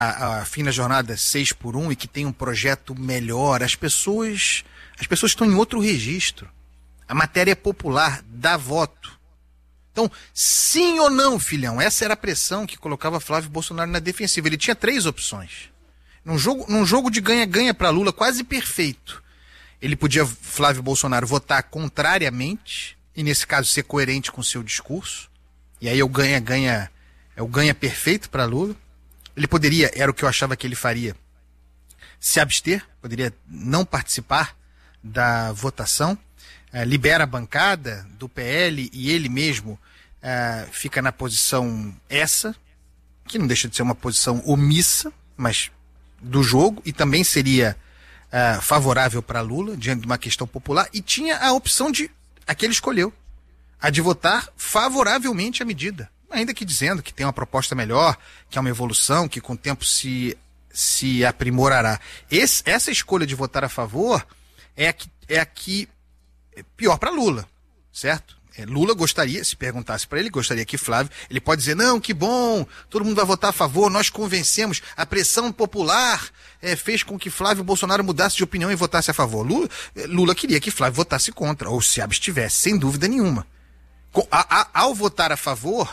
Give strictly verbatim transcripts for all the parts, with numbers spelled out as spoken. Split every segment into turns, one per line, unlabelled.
a, a fim da jornada seis por um e que tem um projeto melhor, as pessoas, as pessoas estão em outro registro. A matéria é popular, dá voto. Então, sim ou não, filhão? Essa era a pressão que colocava Flávio Bolsonaro na defensiva. Ele tinha três opções. Num jogo, num jogo de ganha-ganha para Lula quase perfeito, ele podia, Flávio Bolsonaro, votar contrariamente, e nesse caso ser coerente com o seu discurso, e aí é o ganha-ganha, é o ganha perfeito para Lula. Ele poderia, era o que eu achava que ele faria, se abster, poderia não participar da votação, uh, libera a bancada do P L e ele mesmo uh, fica na posição essa, que não deixa de ser uma posição omissa, mas do jogo, e também seria uh, favorável para Lula, diante de uma questão popular, e tinha a opção de, a que ele escolheu, a de votar favoravelmente à medida, ainda que dizendo que tem uma proposta melhor, que é uma evolução, que com o tempo se, se aprimorará. Esse, essa escolha de votar a favor é a que, é a que é pior para Lula, certo? É, Lula gostaria, se perguntasse para ele, gostaria que Flávio, ele pode dizer, não, que bom, todo mundo vai votar a favor, nós convencemos, a pressão popular é, fez com que Flávio Bolsonaro mudasse de opinião e votasse a favor. Lula, Lula queria que Flávio votasse contra, ou se abstivesse, sem dúvida nenhuma. A, a, ao votar a favor,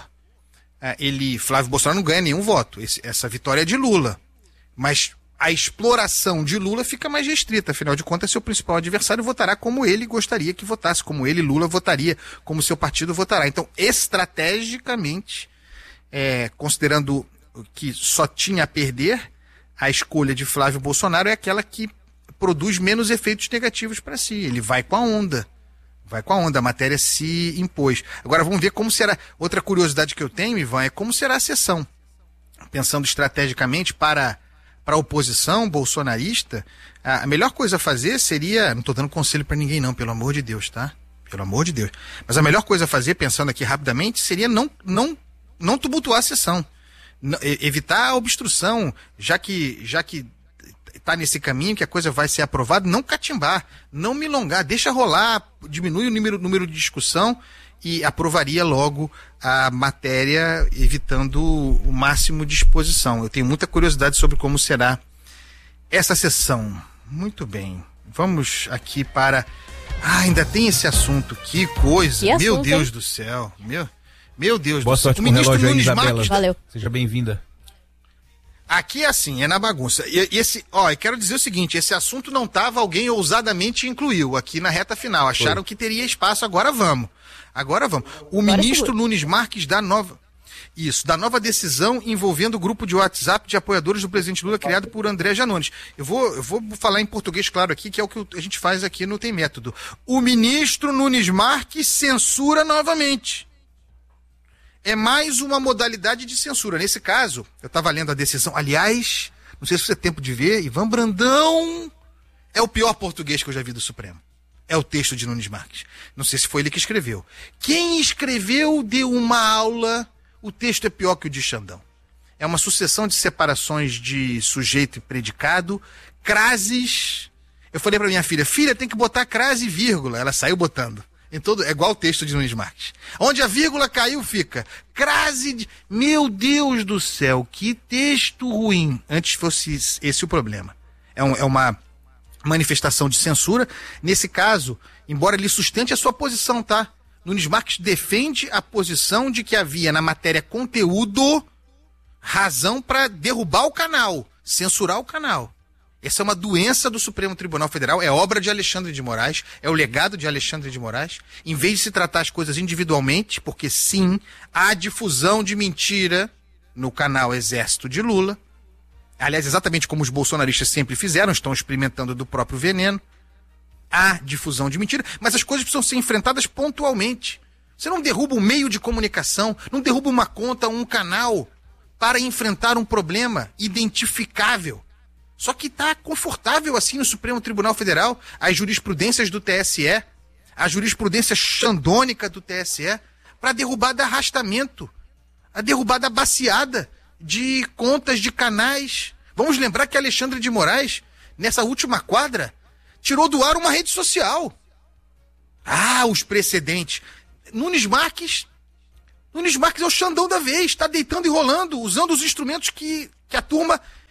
ele, Flávio Bolsonaro não ganha nenhum voto, esse, essa vitória é de Lula, mas a exploração de Lula fica mais restrita, afinal de contas, seu principal adversário votará como ele gostaria que votasse, como ele, Lula, votaria, como seu partido votará. Então, estrategicamente, é, considerando que só tinha a perder, a escolha de Flávio Bolsonaro é aquela que produz menos efeitos negativos para si. Ele vai com a onda. Vai com a onda, a matéria se impôs. Agora vamos ver como será. Outra curiosidade que eu tenho, Ivan, é como será a sessão. Pensando estrategicamente para... para a oposição bolsonarista, a melhor coisa a fazer seria, não estou dando conselho para ninguém não, pelo amor de Deus, tá? Pelo amor de Deus. Mas a melhor coisa a fazer, pensando aqui rapidamente, seria não, não, não tumultuar a sessão. Não, evitar a obstrução, já que já que está nesse caminho, que a coisa vai ser aprovada, não catimbar, não milongar, deixa rolar, diminui o número, número de discussão e aprovaria logo a matéria, evitando o máximo de exposição. Eu tenho muita curiosidade sobre como será essa sessão. Muito bem. Vamos aqui para... Ah, ainda tem esse assunto. Que coisa. Que meu assunto, Deus hein? do céu. Meu, meu Deus
Boa
do céu.
Boa sorte com o relógio aí, Isabela.
Valeu.
Seja bem-vinda.
Aqui é assim, é na bagunça. E, e esse, ó, eu quero dizer o seguinte, esse assunto não estava, alguém ousadamente incluiu aqui na reta final. Acharam Foi. que teria espaço, agora vamos. Agora vamos. O agora ministro Nunes Marques da nova... Isso, da nova decisão envolvendo o grupo de WhatsApp de apoiadores do presidente Lula criado por André Janones. Eu vou, eu vou falar em português claro aqui, que é o que a gente faz aqui no Tem Método. O ministro Nunes Marques censura novamente. É mais uma modalidade de censura. Nesse caso, eu estava lendo a decisão. Aliás, não sei se você tem tempo de ver, Ivan Brandão é o pior português que eu já vi do Supremo. É o texto de Nunes Marques. Não sei se foi ele que escreveu. Quem escreveu deu uma aula... O texto é pior que o de Xandão. É uma sucessão de separações de sujeito e predicado, crases. Eu falei para minha filha, filha, tem que botar crase e vírgula. Ela saiu botando. Em todo, é igual o texto de Nunes Marques. Onde a vírgula caiu, fica. Crase de... Meu Deus do céu, que texto ruim. Antes fosse esse o problema. É, um, é uma manifestação de censura. Nesse caso, embora ele sustente a sua posição, tá? Nunes Marques defende a posição de que havia na matéria conteúdo razão para derrubar o canal, censurar o canal. Essa é uma doença do Supremo Tribunal Federal, é obra de Alexandre de Moraes, é o legado de Alexandre de Moraes. Em vez de se tratar as coisas individualmente, porque sim, há difusão de mentira no canal Exército de Lula. Aliás, exatamente como os bolsonaristas sempre fizeram, estão experimentando do próprio veneno. Há difusão de mentira, mas as coisas precisam ser enfrentadas pontualmente. Você não derruba um meio de comunicação, não derruba uma conta, um canal, para enfrentar um problema identificável. Só que está confortável assim no Supremo Tribunal Federal, as jurisprudências do T S E, a jurisprudência xandônica do T S E, para derrubar de arrastamento, a derrubada baciada de contas de canais. Vamos lembrar que Alexandre de Moraes, nessa última quadra, tirou do ar uma rede social. Ah, os precedentes. Nunes Marques, Nunes Marques é o Xandão da vez, está deitando e rolando, usando os instrumentos que, que a turma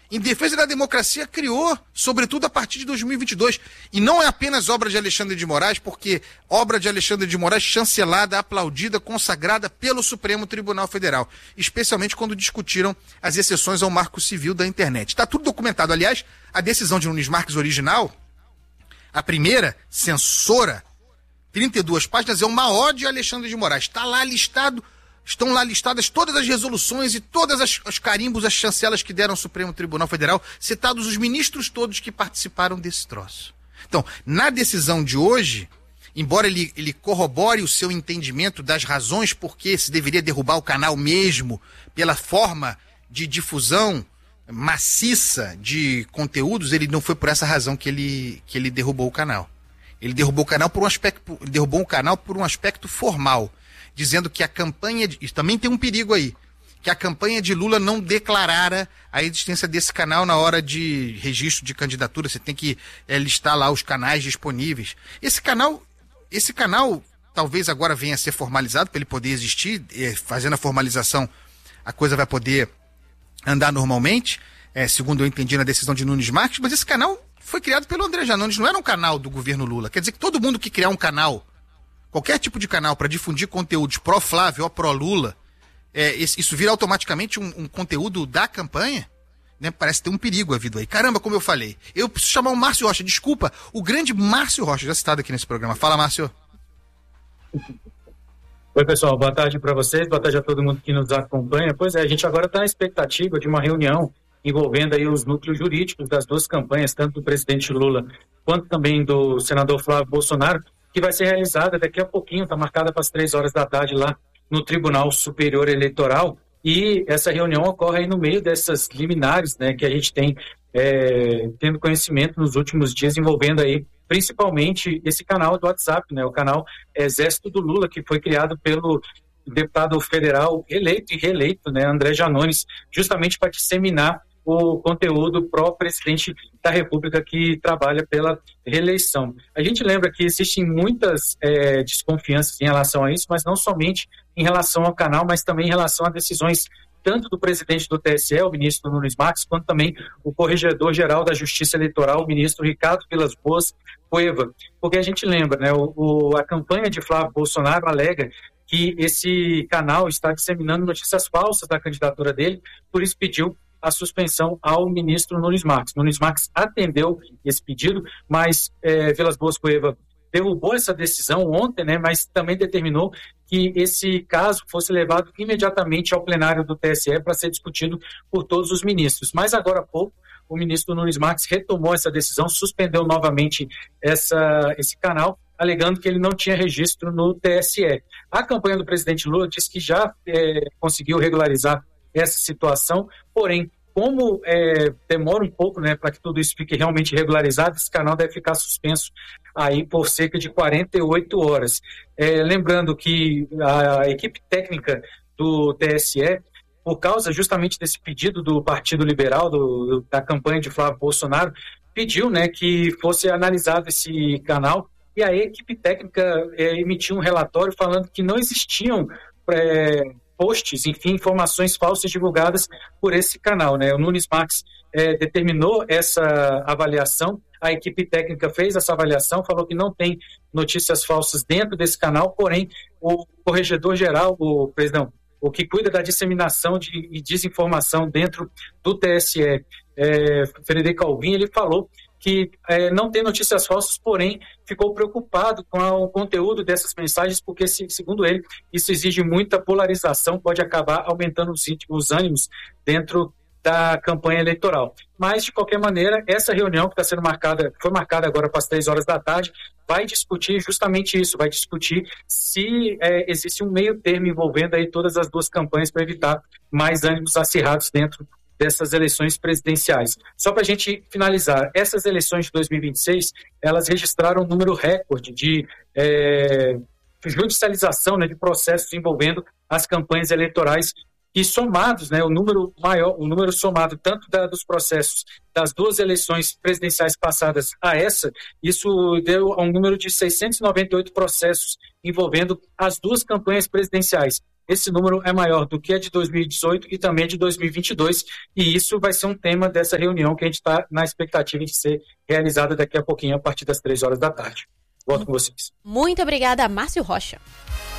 em defesa da democracia criou, sobretudo a partir de dois mil e vinte e dois. E não é apenas obra de Alexandre de Moraes, porque obra de Alexandre de Moraes chancelada, aplaudida, consagrada pelo Supremo Tribunal Federal, especialmente quando discutiram as exceções ao Marco Civil da internet. Está tudo documentado. Aliás, a decisão de Nunes Marques original, a primeira, censora, trinta e duas páginas, é uma ode a Alexandre de Moraes. Está lá listado... Estão lá listadas todas as resoluções e todas as, os carimbos, as chancelas que deram ao Supremo Tribunal Federal, citados os ministros todos que participaram desse troço. Então, na decisão de hoje, embora ele, ele corrobore o seu entendimento das razões por que se deveria derrubar o canal mesmo, pela forma de difusão maciça de conteúdos, ele não foi por essa razão que ele, que ele derrubou o canal. Ele derrubou o canal por um aspecto, derrubou o canal por um aspecto formal, dizendo que a campanha, de, e também tem um perigo aí, que a campanha de Lula não declarara a existência desse canal na hora de registro de candidatura. Você tem que é, listar lá os canais disponíveis. Esse canal, esse canal talvez agora venha a ser formalizado para ele poder existir, é, fazendo a formalização, a coisa vai poder andar normalmente, é, segundo eu entendi na decisão de Nunes Marques, mas esse canal foi criado pelo André Janones, não era um canal do governo Lula. Quer dizer que todo mundo que criar um canal, qualquer tipo de canal para difundir conteúdos pró-Flávio ou pró-Lula, é, isso vira automaticamente um, um conteúdo da campanha, né? Parece ter um perigo havido aí. Caramba, como eu falei. Eu preciso chamar o Márcio Rocha. Desculpa, o grande Márcio Rocha, já citado aqui nesse programa. Fala, Márcio.
Oi, pessoal. Boa tarde para vocês. Boa tarde a todo mundo que nos acompanha. Pois é, a gente agora está na expectativa de uma reunião envolvendo aí os núcleos jurídicos das duas campanhas, tanto do presidente Lula quanto também do senador Flávio Bolsonaro, que vai ser realizada daqui a pouquinho, está marcada para as três horas da tarde lá no Tribunal Superior Eleitoral, e essa reunião ocorre aí no meio dessas liminares, né, que a gente tem é, tendo conhecimento nos últimos dias, envolvendo aí principalmente esse canal do WhatsApp, né, o canal Exército do Lula, que foi criado pelo deputado federal eleito e reeleito, né, André Janones, justamente para disseminar o conteúdo pró-presidente da República que trabalha pela reeleição. A gente lembra que existem muitas é, desconfianças em relação a isso, mas não somente em relação ao canal, mas também em relação a decisões tanto do presidente do T S E, o ministro Nunes Marques, quanto também o corregedor-geral da Justiça Eleitoral, o ministro Ricardo Vilas Boas Cueva. Porque a gente lembra, né, o, o, a campanha de Flávio Bolsonaro alega que esse canal está disseminando notícias falsas da candidatura dele, por isso pediu a suspensão ao ministro Nunes Marques. Nunes Marques atendeu esse pedido, mas é, Vilas Boas Cueva derrubou essa decisão ontem, né, mas também determinou que esse caso fosse levado imediatamente ao plenário do T S E para ser discutido por todos os ministros. Mas agora há pouco, o ministro Nunes Marques retomou essa decisão, suspendeu novamente essa, esse canal, alegando que ele não tinha registro no T S E. A campanha do presidente Lula diz que já é, conseguiu regularizar essa situação, porém, como é, demora um pouco, né, para que tudo isso fique realmente regularizado, esse canal deve ficar suspenso aí por cerca de quarenta e oito horas. É, lembrando que a equipe técnica do T S E, por causa justamente desse pedido do Partido Liberal, do, da campanha de Flávio Bolsonaro, pediu, né, que fosse analisado esse canal, e a equipe técnica é, emitiu um relatório falando que não existiam é, posts, enfim, informações falsas divulgadas por esse canal, né? O Nunes Marques é, determinou essa avaliação, a equipe técnica fez essa avaliação, falou que não tem notícias falsas dentro desse canal, porém o corregedor-geral, o presidente, o que cuida da disseminação de e desinformação dentro do T S E, é, Frederico Alvim, ele falou que é, não tem notícias falsas, porém ficou preocupado com a, o conteúdo dessas mensagens, porque, se, segundo ele, isso exige muita polarização, pode acabar aumentando os, os ânimos dentro da campanha eleitoral. Mas, de qualquer maneira, essa reunião que está sendo marcada, foi marcada agora para as três horas da tarde, vai discutir justamente isso, vai discutir se é, existe um meio termo envolvendo aí todas as duas campanhas para evitar mais ânimos acirrados dentro dessas eleições presidenciais. Só para a gente finalizar, essas eleições de dois mil e vinte e seis, elas registraram um número recorde de é, judicialização, né, de processos envolvendo as campanhas eleitorais, e somados, né, o número maior, o número somado tanto da, dos processos das duas eleições presidenciais passadas a essa, isso deu a um número de seiscentos e noventa e oito processos envolvendo as duas campanhas presidenciais. esse número é maior do que a de dois mil e dezoito e também de dois mil e vinte e dois, e isso vai ser um tema dessa reunião que a gente está na expectativa de ser realizada daqui a pouquinho, a partir das três horas da tarde. Volto com vocês.
Muito obrigada, Márcio Rocha.